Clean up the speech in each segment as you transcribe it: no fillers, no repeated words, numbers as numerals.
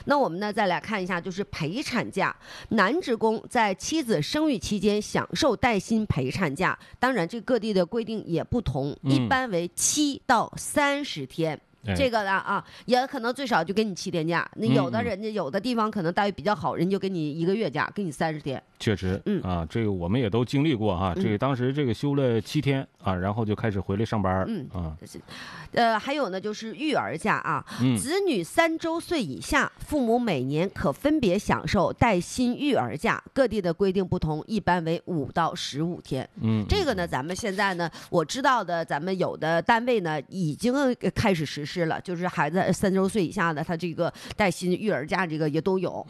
那我们呢再来看一下，就是陪产假，男职工在妻子生育期间享受带薪陪产假，当然这各地的规定也不同，一般为7到30天。这个呢啊，也可能最少就给你7天假。那有的人家有的地方可能待遇比较好，人就给你1个月假，给你30天。 确实，啊，这个我们也都经历过哈。这个当时这个休了7天啊，然后就开始回来上班。 还有呢，就是育儿假啊，子女3周岁以下，父母每年可分别享受带薪育儿假，各地的规定不同，一般为5到15天。这个呢，咱们现在呢，我知道的，咱们有的单位呢已经开始实施了，就是孩子3周岁以下的，他这个带薪育儿假这个也都有。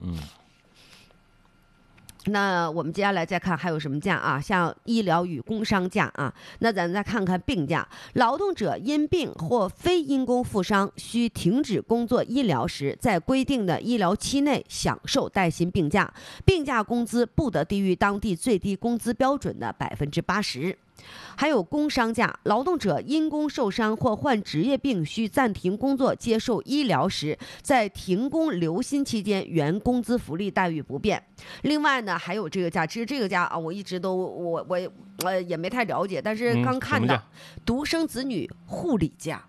那我们接下来再看还有什么假啊？像医疗与工伤假啊。那咱再看看病假，劳动者因病或非因公负伤需停止工作医疗时，在规定的医疗期内享受带薪病假，病假工资不得低于当地最低工资标准的80%。还有工伤假，劳动者因公受伤或患职业病需暂停工作接受医疗时，在停工留薪期间，原工资福利待遇不变。另外呢，还有这个假，其实这个假啊，我一直都我也没太了解，但是刚看到独生子女护理假。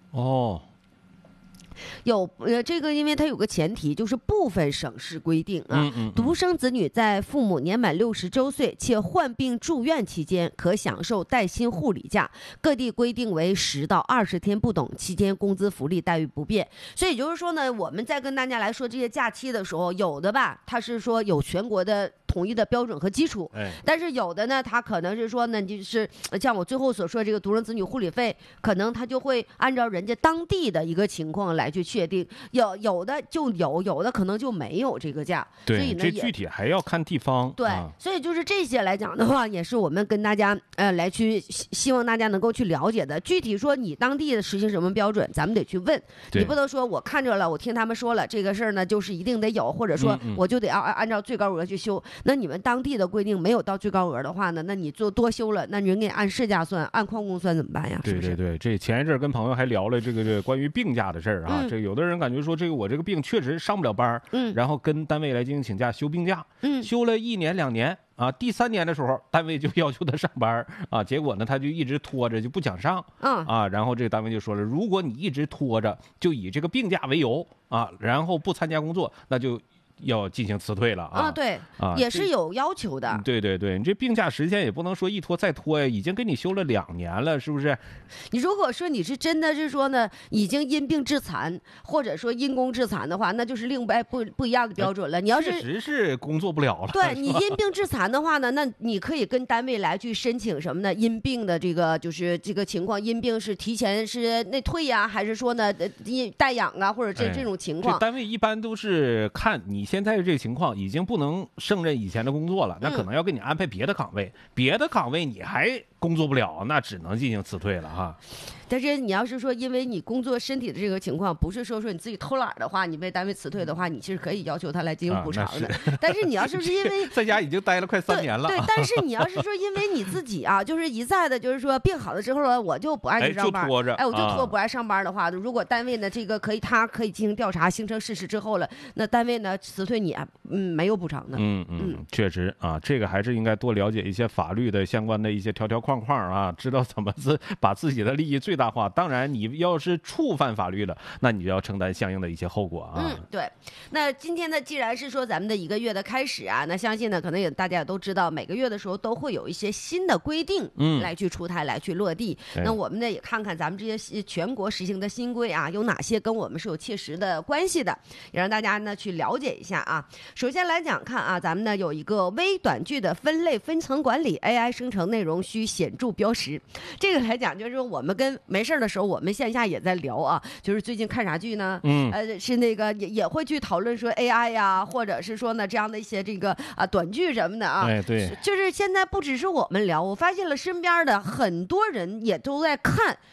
有这个，因为它有个前提，就是部分省市规定啊，独生子女在父母年满60周岁且患病住院期间，可享受带薪护理假，各地规定为10到20天不等，期间工资福利待遇不变。所以就是说呢，我们在跟大家来说这些假期的时候，有的吧，它是说有全国的统一的标准和基础，但是有的呢，它可能是说呢，就是像我最后所说的这个独生子女护理费，可能它就会按照人家当地的一个情况来去确定，有的就有的可能就没有这个假。 对， 所以呢， 这具体还要看地方。 对，所以就是这些来讲的话，也是我们跟大家来去希望大家能够去了解的。具体说你当地的实行什么标准，咱们得去问，你不能说我看着了，我听他们说了这个事儿呢，就是一定得有，或者说我就得按照最高额去修。那你们当地的规定没有到最高额的话呢，那你做多修了，那人给按市价算，按矿工算怎么办呀？是不是？ 对，这前一阵跟朋友还聊了这个关于病假的事儿啊。这有的人感觉说我这个病确实上不了班，然后跟单位来进行请假休病假，休了1年2年啊，第3年的时候，单位就要求他上班啊，结果呢他就一直拖着就不想上，然后这个单位就说了，如果你一直拖着，就以这个病假为由啊，然后不参加工作，那就要进行辞退了啊！ 对啊，也是有要求的。 对，你这病假时间也不能说一拖再拖呀，已经给你休了2年了，是不是？ 你如果说你是真的是说呢，已经因病致残，或者说因公致残的话，那就是另外不一样的标准了。你要是确实是工作不了了， 对你因病致残的话呢，那你可以跟单位来去申请什么呢？因病的这个就是这个情况，因病是提前是内退呀，还是说呢代养啊，或者这种情况？ 单位一般都是看你现在这个情况已经不能胜任以前的工作了，那可能要给你安排别的岗位，别的岗位你还工作不了，那只能进行辞退了哈。 但是你要是说因为你工作身体的这个情况，不是说你自己偷懒的话，你被单位辞退的话，你其实可以要求他来进行补偿的。但是你要是因为在家已经待了快3年了， 对，但是你要是说因为你自己啊，就是一再的，就是说病好了之后呢，我就不爱去上班， 我就拖不爱上班的话，如果单位呢这个他可以进行调查，形成事实之后了，那单位呢辞退你没有补偿的。 确实啊，这个还是应该多了解一些法律的相关的一些条条框框啊，知道怎么把自己的利益最大化。当然，你要是触犯法律了，那你就要承担相应的一些后果啊。 对。那今天呢，既然是说咱们的1个月的开始啊，那相信呢，可能大家也都知道，每个月的时候都会有一些新的规定来去出台，来去落地。那我们呢也看看咱们这些全国实行的新规啊，有哪些跟我们是有切实的关系的，也让大家呢去了解一下啊。首先来讲看啊，咱们呢有一个微短剧的分类分层管理 ，AI 生成内容需显著标识。这个来讲就是我们跟没事的时候，我们线下也在聊啊，就是最近看啥剧呢？是那个也会去讨论说 AI 呀，或者是说呢这样的一些这个短剧什么的啊。 对， 就是现在不只是我们聊，我发现了身边的很多人也都在看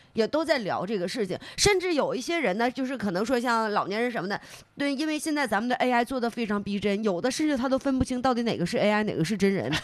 也都在聊这个事情，甚至有一些人呢，就是可能说像老年人什么的，对，因为现在咱们的 AI 做的非常逼真，有的甚至他都分不清到底哪个是 AI，哪个是真人。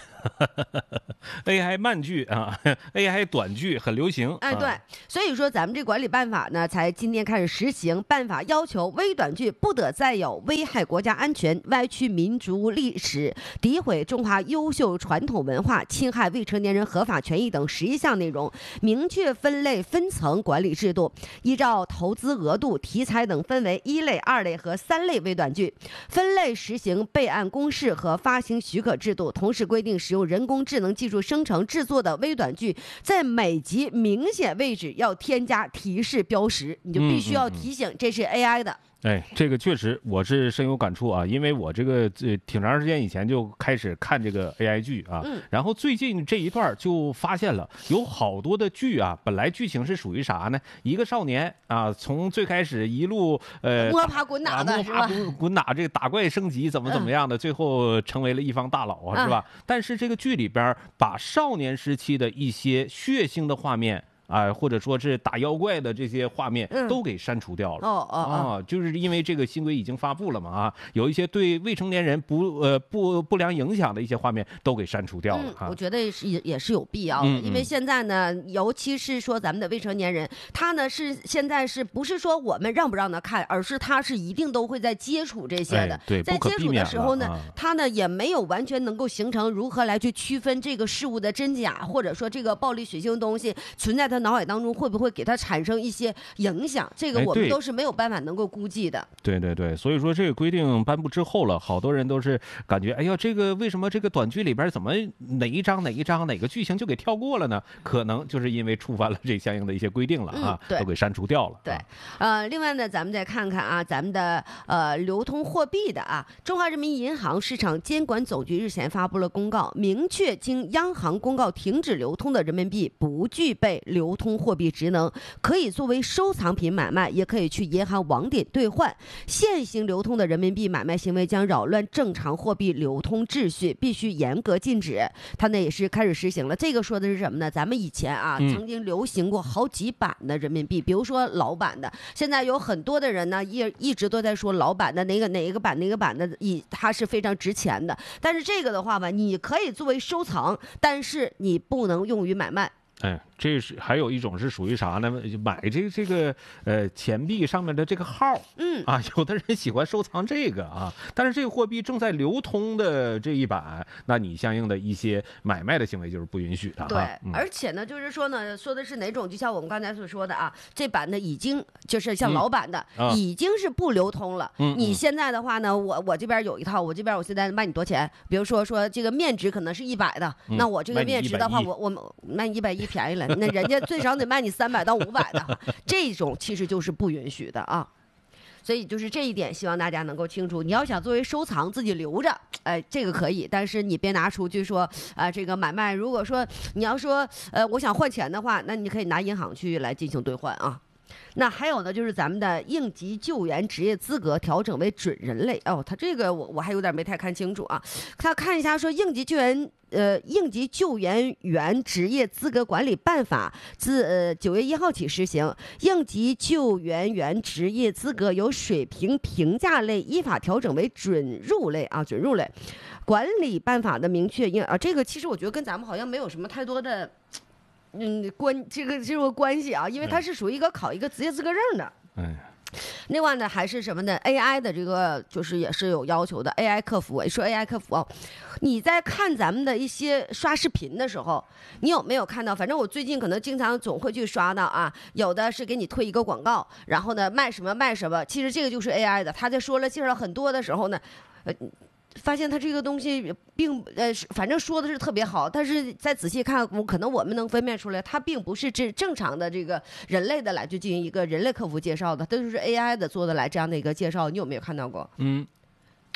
AI 慢剧啊，AI 短剧很流行。 哎，对，所以说咱们这管理办法呢，才今天开始实行。办法要求微短剧不得再有危害国家安全、歪曲民族历史、诋毁中华优秀传统文化、侵害未成年人合法权益等11项内容，明确分类分层管理制度，依照投资额度、题材等分为1类、2类和3类微短剧，分类实行备案公示和发行许可制度，同时规定使用人工智能技术生成制作的微短剧，在每集明显位置要添加提示标识，你就必须要提醒这是 AI 的。 哎，这个确实我是深有感触啊，因为我这个挺长时间以前就开始看这个 AI 剧啊，然后最近这一段就发现了有好多的剧啊，本来剧情是属于啥呢？一个少年啊，从最开始一路摸爬滚打的，是吧？ 滚打这个打怪升级怎么样的，最后成为了一方大佬啊，是吧？但是这个剧里边把少年时期的一些血腥的画面啊，或者说是打妖怪的这些画面都给删除掉了。就是因为这个新规已经发布了嘛啊，有一些对未成年人不良影响的一些画面都给删除掉了。 我觉得也是有必要的，因为现在呢，尤其是说咱们的未成年人，他呢是现在是不是说我们让不让他看，而是他是一定都会在接触这些的。 对， 在接触的时候呢，他呢也没有完全能够形成如何来去区分这个事物的真假，或者说这个暴力血腥的东西存在他脑海当中会不会给他产生一些影响，这个我们都是没有办法能够估计的。 对，所以说这个规定颁布之后了，好多人都是感觉，哎呀，这个为什么这个短剧里边怎么哪一章哪个剧情就给跳过了呢？可能就是因为触犯了这相应的一些规定了啊，都给删除掉了。 对，另外呢，咱们再看看啊，咱们的流通货币的啊，中华人民银行市场监管总局日前发布了公告，明确经央行公告停止流通的人民币不具备流通货币职能，可以作为收藏品买卖，也可以去银行网点兑换。现行流通的人民币买卖行为将扰乱正常货币流通秩序，必须严格禁止。它呢也是开始实行了。这个说的是什么呢？咱们以前啊曾经流行过好几版的人民币，比如说老版的，现在有很多的人呢一直都在说老版的哪个版的，它是非常值钱的。但是这个的话吧，你可以作为收藏，但是你不能用于买卖。 哎，这是还有一种是属于啥呢？买这个钱币上面的这个号，有的人喜欢收藏这个啊，但是这个货币正在流通的这一版，那你相应的一些买卖的行为就是不允许的。 对，而且呢，就是说呢，说的是哪种？就像我们刚才所说的啊，这版呢已经就是像老版的，已经是不流通了。你现在的话呢，我这边有一套，我现在卖你多少钱？比如说这个面值可能是100的，那我这个面值的话，我卖你110。便宜了，那人家最少得卖你300到500的，这种其实就是不允许的啊。所以就是这一点，希望大家能够清楚。你要想作为收藏自己留着，这个可以，但是你别拿出去说这个买卖。如果说你要说我想换钱的话，那你可以拿银行去来进行兑换啊。那还有呢，就是咱们的应急救援职业资格调整为准人类他这个我还有点没太看清楚啊。他看一下说应急救援员职业资格管理办法自9月1号起实行，应急救援员职业资格由水平评价类依法调整为准入类啊，准入类。管理办法的明确这个其实我觉得跟咱们好像没有什么太多的这个关系啊，因为它是属于考一个职业资格证的。另外呢，还是什么呢 ？AI 的这个就是也是有要求的。AI 客服，说 AI 客服你在看咱们的一些刷视频的时候，你有没有看到？反正我最近可能经常总会去刷到啊，有的是给你推一个广告，然后呢卖什么，其实这个就是 AI 的。他在介绍很多的时候呢，发现他这个东西反正说的是特别好，但是再仔细看，可能我们能分辨出来，它并不是正常的这个人类的来去进行一个人类客服介绍的，这就是 AI 的做的来这样的一个介绍，你有没有看到过？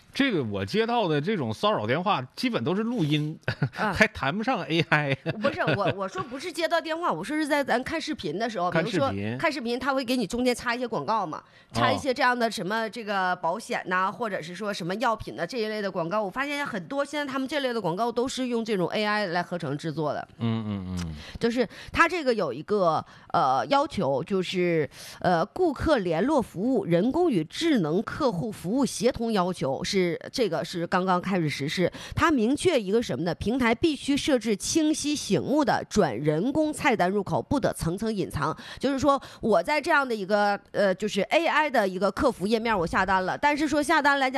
这个我接到的这种骚扰电话，基本都是录音，还谈不上 AI。 不是我说不是接到电话，我说是在咱看视频的时候，比如说看视频，他会给你中间插一些广告嘛，插一些这样的什么这个保险呐，或者是说什么药品的这一类的广告。我发现很多现在他们这类的广告都是用这种 AI 来合成制作的。就是他这个有一个要求，就是顾客联络服务人工与智能客户服务协同要求这个是刚刚开始实施。它明确一个什么呢？平台必须设置清晰醒目的转人工菜单入口，不得层层隐藏。就是说我在这样的一个就是 AI 的一个客服页面我下单了，但是说下单来讲